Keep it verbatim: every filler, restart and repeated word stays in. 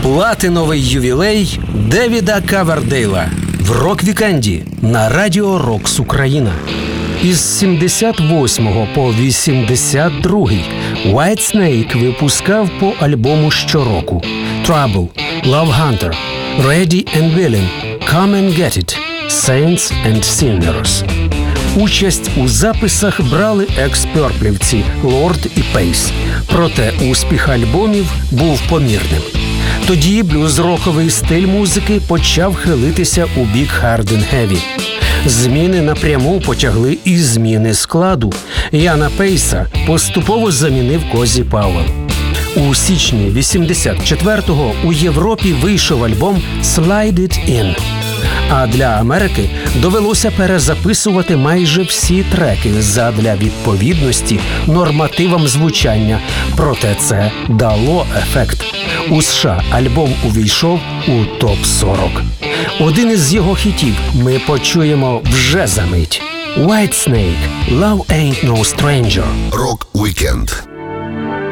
Платиновий ювілей Девіда Ковердейла в рок-вікенді на Радіо Рокс Україна. Із сімдесят восьмого по вісімдесят другий Whitesnake випускав по альбому щороку: Trouble, Love Hunter, Ready and Willing, Come and Get It, Saints and Sinners. Участь у записах брали екс-перплівці Лорд і Пейс. Проте успіх альбомів був помірним. Тоді блюз-роковий стиль музики почав хилитися у бік Hard and Heavy. Зміни напряму потягли і зміни складу. Яна Пейса поступово замінив Козі Пауелл. У січні вісімдесят четвертого у Європі вийшов альбом «Slide It In». А для Америки довелося перезаписувати майже всі треки задля відповідності нормативам звучання. Проте це дало ефект. У США альбом увійшов у топ сорок. Один із його хітів ми почуємо вже за мить. Whitesnake, Love Ain't No Stranger. Рок-вікенд.